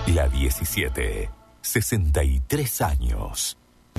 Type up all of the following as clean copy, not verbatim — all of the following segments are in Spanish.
La 17. 63 años.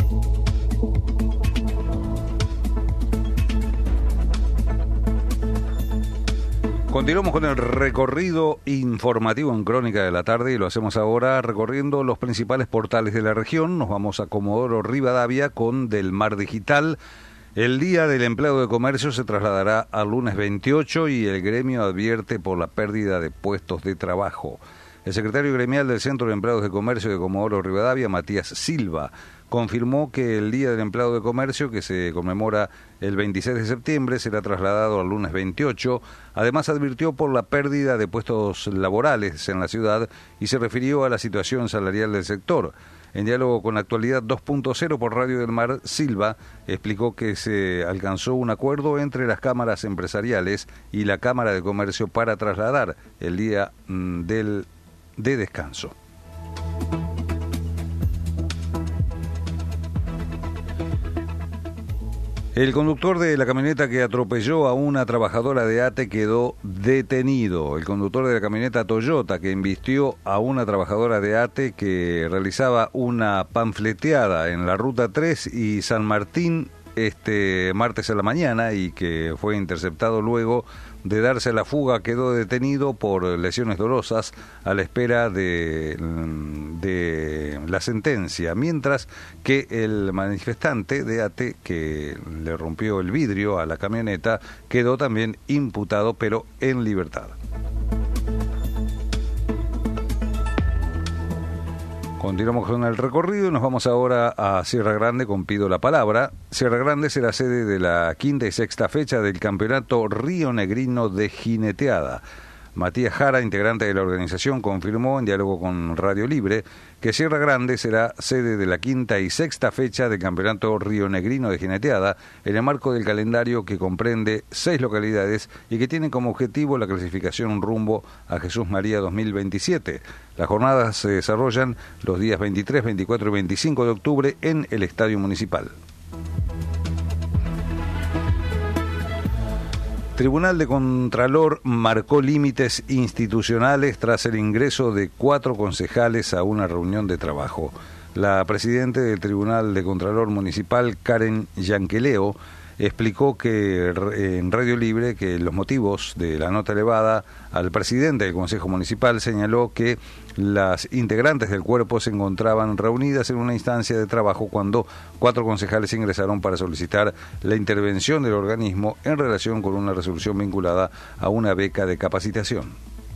Continuamos con el recorrido informativo en Crónica de la Tarde y lo hacemos ahora recorriendo los principales portales de la región. Nos vamos a Comodoro Rivadavia con Del Mar Digital. El Día del Empleado de Comercio se trasladará al lunes 28 y el gremio advierte por la pérdida de puestos de trabajo. El secretario gremial del Centro de Empleados de Comercio de Comodoro Rivadavia, Matías Silva, confirmó que el Día del Empleado de Comercio, que se conmemora el 26 de septiembre, será trasladado al lunes 28. Además, advirtió por la pérdida de puestos laborales en la ciudad y se refirió a la situación salarial del sector. En diálogo con Actualidad 2.0 por Radio del Mar, Silva explicó que se alcanzó un acuerdo entre las cámaras empresariales y la Cámara de Comercio para trasladar el día de descanso. El conductor de la camioneta que atropelló a una trabajadora de ATE quedó detenido. El conductor de la camioneta Toyota que embistió a una trabajadora de ATE que realizaba una panfleteada en la Ruta 3 y San Martín este martes a la mañana y que fue interceptado luego de darse la fuga, quedó detenido por lesiones dolorosas a la espera de la sentencia, mientras que el manifestante de ATE que le rompió el vidrio a la camioneta quedó también imputado pero en libertad. Continuamos con el recorrido y nos vamos ahora a Sierra Grande con Pido la Palabra. Sierra Grande será sede de la quinta y sexta fecha del Campeonato Rionegrino de Jineteada. Matías Jara, integrante de la organización, confirmó en diálogo con Radio Libre que Sierra Grande será sede de la quinta y sexta fecha del Campeonato Rionegrino de Jineteada en el marco del calendario que comprende 6 localidades y que tiene como objetivo la clasificación rumbo a Jesús María 2027. Las jornadas se desarrollan los días 23, 24 y 25 de octubre en el Estadio Municipal. Tribunal de Contralor marcó límites institucionales tras el ingreso de 4 concejales a una reunión de trabajo. La presidenta del Tribunal de Contralor Municipal, Karen Yanqueleo, explicó que en Radio Libre que los motivos de la nota elevada al presidente del Consejo Municipal señaló que las integrantes del cuerpo se encontraban reunidas en una instancia de trabajo cuando 4 concejales ingresaron para solicitar la intervención del organismo en relación con una resolución vinculada a una beca de capacitación.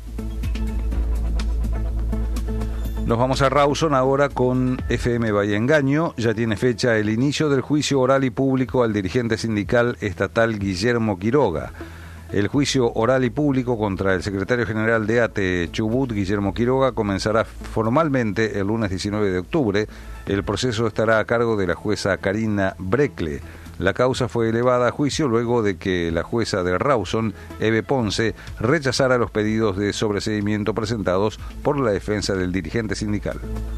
Nos vamos a Rawson ahora con FM Bahía Engaño. Ya tiene fecha el inicio del juicio oral y público al dirigente sindical estatal Guillermo Quiroga. El juicio oral y público contra el secretario general de ATE Chubut, Guillermo Quiroga, comenzará formalmente el lunes 19 de octubre. El proceso estará a cargo de la jueza Karina Brecle. La causa fue elevada a juicio luego de que la jueza de Rawson, Eve Ponce, rechazara los pedidos de sobreseimiento presentados por la defensa del dirigente sindical.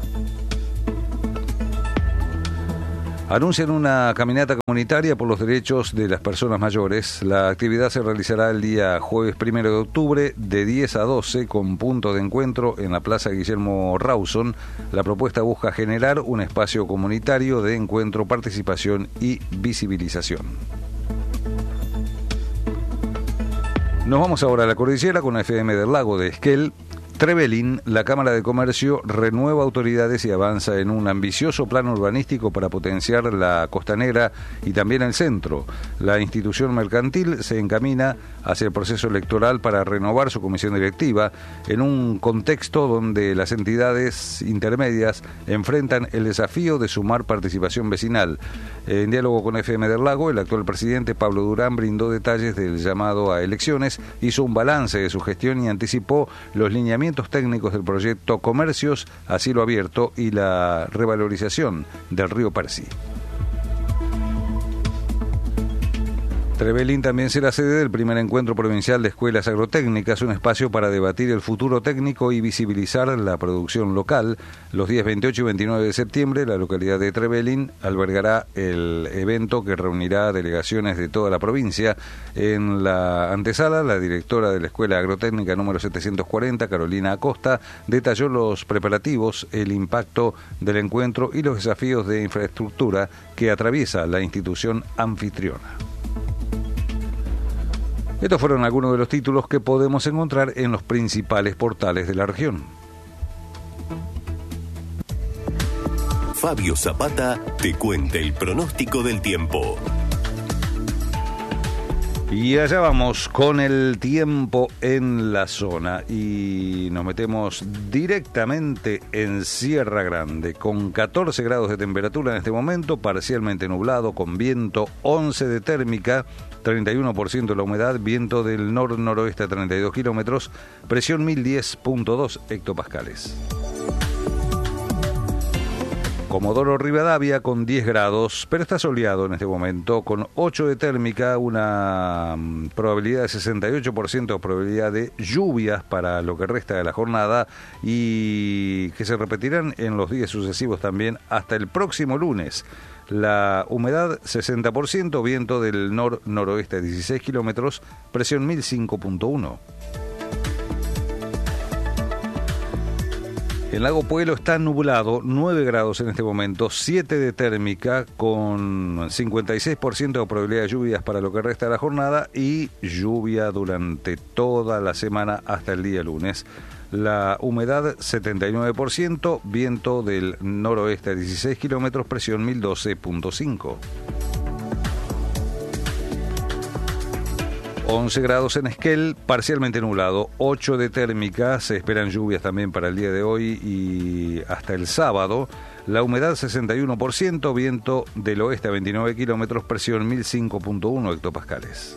Anuncian una caminata comunitaria por los derechos de las personas mayores. La actividad se realizará el día jueves 1 de octubre de 10 a 12 con punto de encuentro en la Plaza Guillermo Rawson. La propuesta busca generar un espacio comunitario de encuentro, participación y visibilización. Nos vamos ahora a la cordillera con FM del Lago de Esquel. Trevelin, la Cámara de Comercio renueva autoridades y avanza en un ambicioso plan urbanístico para potenciar la costanera y también el centro. La institución mercantil se encamina hacia el proceso electoral para renovar su comisión directiva en un contexto donde las entidades intermedias enfrentan el desafío de sumar participación vecinal. En diálogo con FM del Lago, el actual presidente Pablo Durán brindó detalles del llamado a elecciones, hizo un balance de su gestión y anticipó los lineamientos técnicos del proyecto Comercios a cielo abierto y la revalorización del río Parcí. Trevelin también será sede del primer encuentro provincial de escuelas agrotécnicas, un espacio para debatir el futuro técnico y visibilizar la producción local. Los días 28 y 29 de septiembre, la localidad de Trevelin albergará el evento que reunirá delegaciones de toda la provincia. En la antesala, la directora de la Escuela Agrotécnica número 740, Carolina Acosta, detalló los preparativos, el impacto del encuentro y los desafíos de infraestructura que atraviesa la institución anfitriona. Estos fueron algunos de los títulos que podemos encontrar en los principales portales de la región. Fabio Zapata te cuenta el pronóstico del tiempo. Y allá vamos con el tiempo en la zona y nos metemos directamente en Sierra Grande con 14 grados de temperatura en este momento, parcialmente nublado con viento, 11 de térmica, 31% la humedad, viento del nor-noroeste a 32 kilómetros, presión 1010.2 hectopascales. Comodoro Rivadavia con 10 grados, pero está soleado en este momento, con 8 de térmica, una probabilidad de 68% de probabilidad de lluvias para lo que resta de la jornada y que se repetirán en los días sucesivos también hasta el próximo lunes. La humedad 60%, viento del nor-noroeste a 16 kilómetros, presión 1005.1. El lago Puelo está nublado, 9 grados en este momento, 7 de térmica, con 56% de probabilidad de lluvias para lo que resta de la jornada y lluvia durante toda la semana hasta el día lunes. La humedad 79%, viento del noroeste a 16 kilómetros, presión 1012.5. 11 grados en Esquel, parcialmente nublado, 8 de térmica, se esperan lluvias también para el día de hoy y hasta el sábado. La humedad 61%, viento del oeste a 29 kilómetros, presión 1005.1 hectopascales.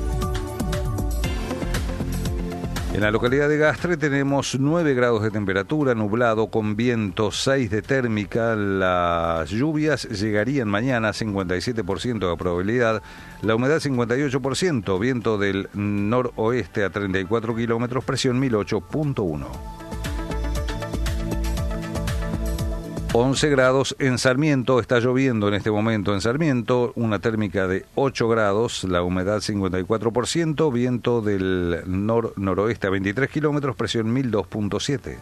En la localidad de Gastre tenemos 9 grados de temperatura, nublado con viento, 6 de térmica. Las lluvias llegarían mañana, 57% de probabilidad. La humedad 58%, viento del noroeste a 34 kilómetros, presión 1008.1. 11 grados en Sarmiento, está lloviendo en este momento en Sarmiento, una térmica de 8 grados, la humedad 54%, viento del nor-noroeste a 23 kilómetros, presión 1002.7.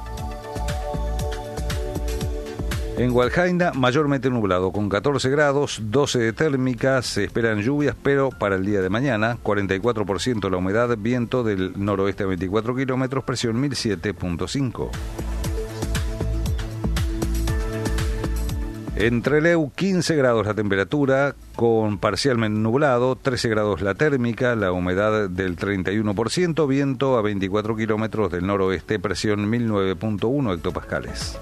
En Hualjaina, mayormente nublado, con 14 grados, 12 de térmica, se esperan lluvias, pero para el día de mañana, 44% la humedad, viento del noroeste a 24 kilómetros, presión 1007.5. En Trelew, 15 grados la temperatura, con parcialmente nublado, 13 grados la térmica, la humedad del 31%, viento a 24 kilómetros del noroeste, presión 1009.1 hectopascales.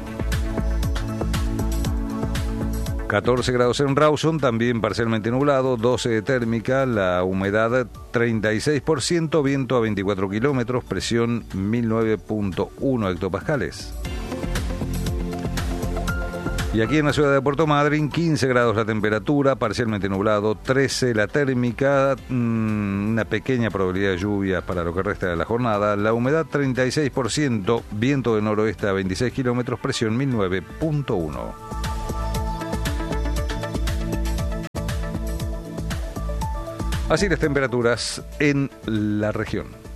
14 grados en Rawson, también parcialmente nublado, 12 de térmica, la humedad 36%, viento a 24 kilómetros, presión 1009.1 hectopascales. Y aquí en la ciudad de Puerto Madryn, 15 grados la temperatura, parcialmente nublado, 13 la térmica, una pequeña probabilidad de lluvia para lo que resta de la jornada, la humedad 36%, viento de noroeste a 26 kilómetros, presión 1009.1. Así las temperaturas en la región.